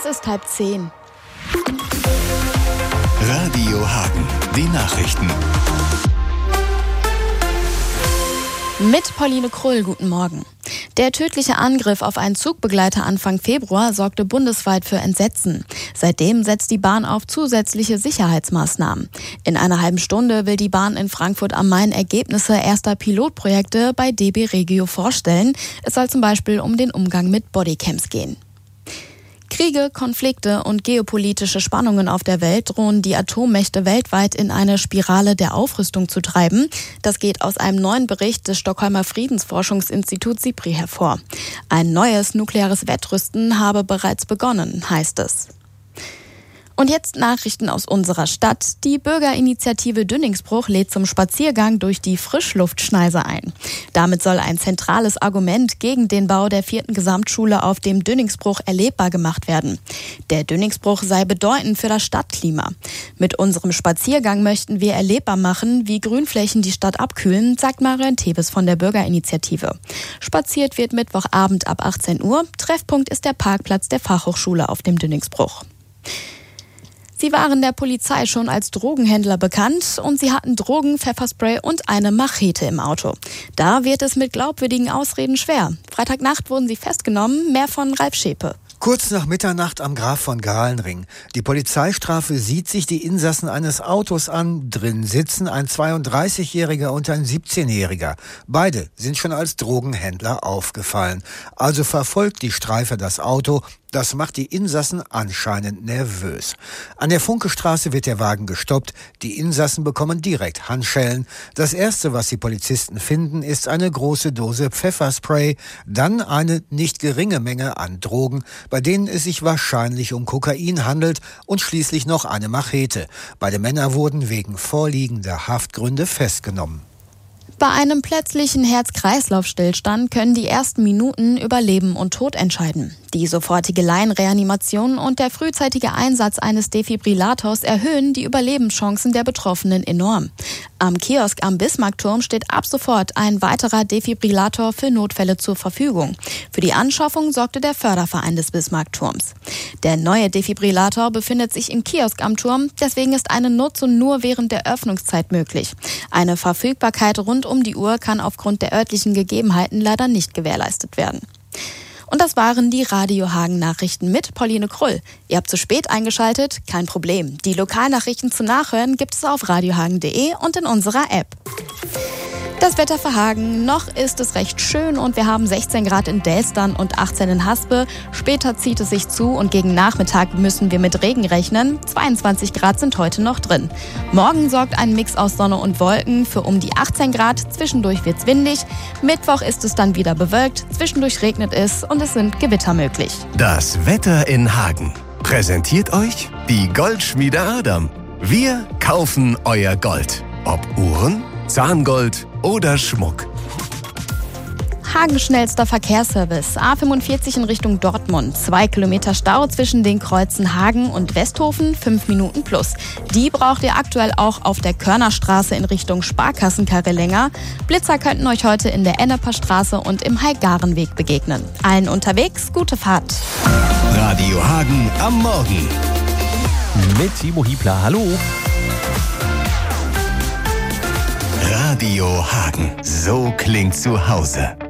Es ist 9:30. Radio Hagen, die Nachrichten. Mit Pauline Krull, guten Morgen. Der tödliche Angriff auf einen Zugbegleiter Anfang Februar sorgte bundesweit für Entsetzen. Seitdem setzt die Bahn auf zusätzliche Sicherheitsmaßnahmen. In einer halben Stunde will die Bahn in Frankfurt am Main Ergebnisse erster Pilotprojekte bei DB Regio vorstellen. Es soll zum Beispiel um den Umgang mit Bodycams gehen. Kriege, Konflikte und geopolitische Spannungen auf der Welt drohen die Atommächte weltweit in eine Spirale der Aufrüstung zu treiben. Das geht aus einem neuen Bericht des Stockholmer Friedensforschungsinstituts SIPRI hervor. Ein neues nukleares Wettrüsten habe bereits begonnen, heißt es. Und jetzt Nachrichten aus unserer Stadt. Die Bürgerinitiative Dünningsbruch lädt zum Spaziergang durch die Frischluftschneise ein. Damit soll ein zentrales Argument gegen den Bau der 4. Gesamtschule auf dem Dünningsbruch erlebbar gemacht werden. Der Dünningsbruch sei bedeutend für das Stadtklima. Mit unserem Spaziergang möchten wir erlebbar machen, wie Grünflächen die Stadt abkühlen, sagt Marion Thebes von der Bürgerinitiative. Spaziert wird Mittwochabend ab 18 Uhr. Treffpunkt ist der Parkplatz der Fachhochschule auf dem Dünningsbruch. Sie waren der Polizei schon als Drogenhändler bekannt und sie hatten Drogen, Pfefferspray und eine Machete im Auto. Da wird es mit glaubwürdigen Ausreden schwer. Freitagnacht wurden sie festgenommen, mehr von Ralf Schepe. Kurz nach Mitternacht am Graf von Galenring. Die Polizeistrafe sieht sich die Insassen eines Autos an. Drin sitzen ein 32-Jähriger und ein 17-Jähriger. Beide sind schon als Drogenhändler aufgefallen. Also verfolgt die Streife das Auto. Das macht die Insassen anscheinend nervös. An der Funkestraße wird der Wagen gestoppt. Die Insassen bekommen direkt Handschellen. Das Erste, was die Polizisten finden, ist eine große Dose Pfefferspray. Dann eine nicht geringe Menge an Drogen, bei denen es sich wahrscheinlich um Kokain handelt, und schließlich noch eine Machete. Beide Männer wurden wegen vorliegender Haftgründe festgenommen. Bei einem plötzlichen Herz-Kreislauf-Stillstand können die ersten Minuten über Leben und Tod entscheiden. Die sofortige Laienreanimation und der frühzeitige Einsatz eines Defibrillators erhöhen die Überlebenschancen der Betroffenen enorm. Am Kiosk am Bismarckturm steht ab sofort ein weiterer Defibrillator für Notfälle zur Verfügung. Für die Anschaffung sorgte der Förderverein des Bismarckturms. Der neue Defibrillator befindet sich im Kiosk am Turm, deswegen ist eine Nutzung nur während der Öffnungszeit möglich. Eine Verfügbarkeit rund um die Uhr kann aufgrund der örtlichen Gegebenheiten leider nicht gewährleistet werden. Und das waren die Radio Hagen Nachrichten mit Pauline Krull. Ihr habt zu spät eingeschaltet? Kein Problem. Die Lokalnachrichten zum Nachhören gibt es auf radiohagen.de und in unserer App. Das Wetter für Hagen. Noch ist es recht schön und wir haben 16 Grad in Delsdern und 18 in Haspe. Später zieht es sich zu und gegen Nachmittag müssen wir mit Regen rechnen. 22 Grad sind heute noch drin. Morgen sorgt ein Mix aus Sonne und Wolken für um die 18 Grad. Zwischendurch wird's windig. Mittwoch ist es dann wieder bewölkt. Zwischendurch regnet es und es sind Gewitter möglich. Das Wetter in Hagen. Präsentiert euch die Goldschmiede Adam. Wir kaufen euer Gold. Ob Uhren, Zahngold oder Schmuck. Hagen schnellster Verkehrsservice. A45 in Richtung Dortmund. 2 Kilometer Stau zwischen den Kreuzen Hagen und Westhofen, 5 Minuten plus. Die braucht ihr aktuell auch auf der Körnerstraße in Richtung Sparkassenkarre länger. Blitzer könnten euch heute in der Enneperstraße und im Heilgarenweg begegnen. Allen unterwegs, gute Fahrt. Radio Hagen am Morgen. Mit Timo Hiebler, hallo. Radio Hagen, so klingt zu Hause.